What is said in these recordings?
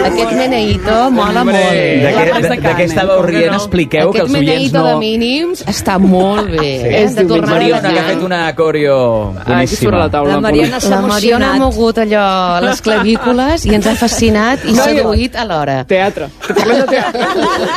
Aquest Meneíto mola molt. De què estàveu rient? Expliqueu que els oients no... Aquest Meneíto de mínims està molt bé. Mariona, que ha fet una coreo boníssima. La Mariona s'ha emocionat. La Mariona ha mogut allò les clavícules i ens ha fascinat i seduït alhora. Teatre. Parlem de teatre.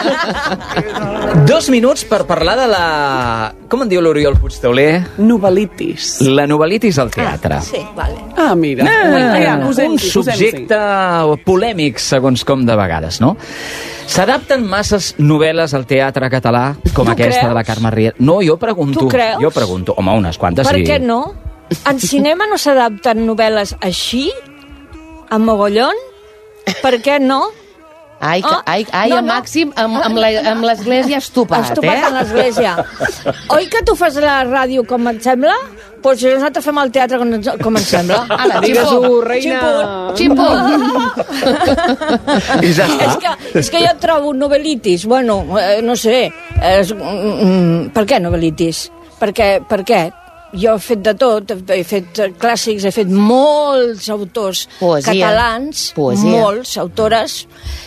2 minuts per parlar de la... Com en diu l'Oriol Puigtauler? Novel·litis. La novel·litis al teatre. Sí, vale. Ah, mira. Un subjecte polèmic, segons com de vegades, no? S'adapten masses novel·les al teatre català, com aquesta de la Carme Riera? No, jo pregunto. Tu creus? Jo pregunto. Home, unes quantes sí. Per què no? En cinema no s'adapten novel·les així? A mogollon? Per què no? Ai, no, Màxim, amb l'església estupat, Estupat en l'església. Oi que tu fas la ràdio com et sembla? Doncs nosaltres fem el teatre com ens sembla. Ala, Digues-ho, reina. Ximpo. I ja està. És que jo trobo novel·litis, bueno, no sé, per què novel·litis? Per què? Jo he fet de tot, he fet clàssics, he fet molts autors catalans, molts autores.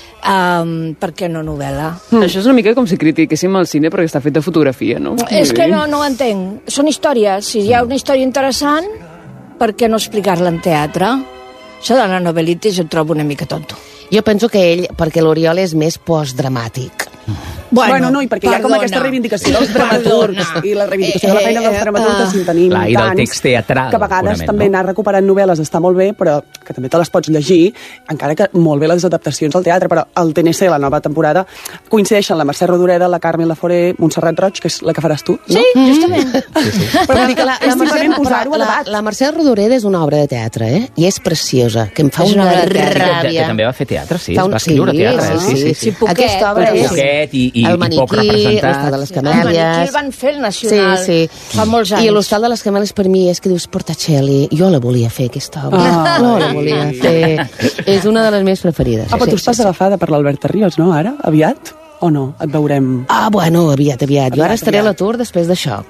Per què no novel·la? Això és una mica com si critiquéssim el cine perquè està fet de fotografia, no? És que no ho entenc. Són històries. Si hi ha una història interessant, per què no explicar-la en teatre? Això de la novel·litis ho trobo una mica tonto. Jo penso que ell, perquè l'Oriol és més postdramàtic. Bueno, no, i perquè hi ha com aquesta reivindicació dels dramaturgs i la reivindicació de la feina dels dramaturgs si en tenim i del text teatral, que a vegades també anar recuperant novel·les està molt bé, però que també te les pots llegir, encara que molt bé les adaptacions al teatre, però el TNC, la nova temporada, coincideixen la Mercè Rodoreda, la Carme Laforé, Montserrat Roig, que és la que faràs tu, no? Sí, justament. Però vull dir que és simplement posar-ho a debat. La Mercè Rodoreda és una obra de teatre, I és preciosa, que em fa una ràbia. Que també va fer teatre, sí, es va escriure teatre. Sí. Aquesta obra és... I poc representat. L'Hostal de les Camèlies. Aquí el van fer el Nacional fa molts anys. I l'Hostal de les Camèlies per mi és que dius Portacelli. Jo la volia fer, aquesta obra. No la volia fer. És una de les meves preferides. Però tu estàs agafada per l'Alberta Ríos, no, ara? Aviat? O no? Et veurem... Bueno, aviat. Jo ara estaré a l'atur després d'això.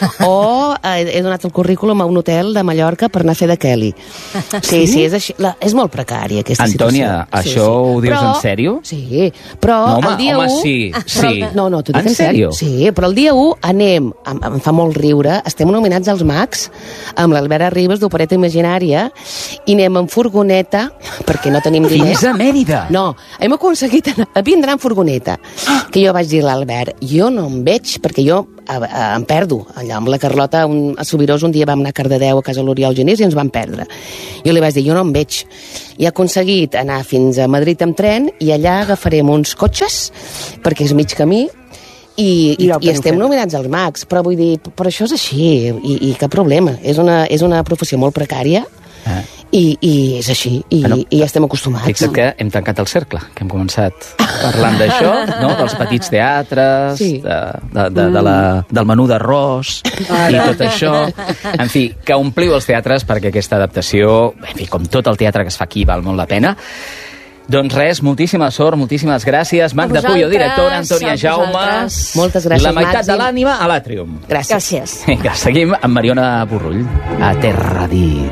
O he donat el currículum a un hotel de Mallorca per anar a fer de Kelly. Sí, és així. És molt precària, aquesta situació. Antònia, això ho dius en sèrio? Sí, però el dia 1... sí. No, t'ho dic en sèrio. Sí, però el dia 1 anem, em fa molt riure, estem nominats als Max, amb l'Albert Arribas d'Opereta Imaginària, i anem en furgoneta, perquè no tenim diners. Fins a Mèrida? No, hem aconseguit vindre en furgoneta. Que jo vaig dir a l'Albert, jo no em veig, perquè jo em perdo. Allà amb la Carlota, a Subirós, un dia vam anar a Cardedeu a casa l'Oriol Genís i ens vam perdre. Jo li vaig dir, jo no em veig. I he aconseguit anar fins a Madrid amb tren i allà agafarem uns cotxes, perquè és mig camí, i estem nominats als Max. Però vull dir, però això és així, i cap problema. És una professió molt precària, i és així, i ja estem acostumats. Fixa't que hem tancat el cercle, que hem començat parlant d'això, no? Dels petits teatres, del menú d'arròs i tot això. En fi, que ompliu els teatres perquè aquesta adaptació, en fi, com tot el teatre que es fa aquí, val molt la pena. Doncs res, moltíssima sort, moltíssimes gràcies. Magda Puyo, directora, Antònia Jaume. Moltes gràcies, La meitat de l'ànima a l'Àtrium. Gràcies. Vinga, seguim amb Mariona Burrull, a Terra Dit.